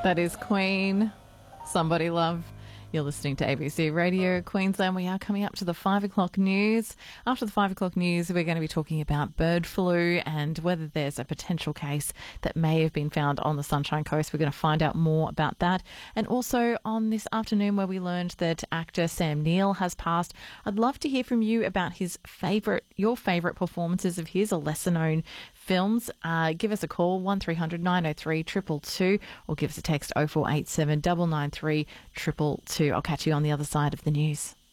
That is Queen, Somebody Love. You're listening to ABC Radio Queensland. We are coming up to the 5 o'clock news. After the 5 o'clock news, we're going to be talking about bird flu and whether there's a potential case that may have been found on the Sunshine Coast. We're going to find out more about that. And also on this afternoon where we learned that actor Sam Neill has passed, I'd love to hear from you about your favourite performances of his or lesser known films. Give us a call, 1300 903 222, or give us a text 0487 993 222. I'll catch you on the other side of the news.